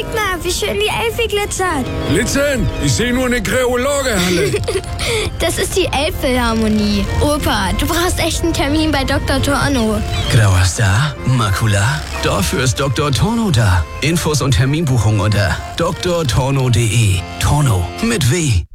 mal, wie schön die Elfe glitzert. Glitzern? Ich sehe nur eine graue Lagerhalle. Das ist die Elbphilharmonie. Opa, du brauchst echt einen Termin bei Dr. Torno. Grauer Star? Makula? Dafür ist Dr. Torno da. Infos und Terminbuchung unter drtorno.de. Torno mit W.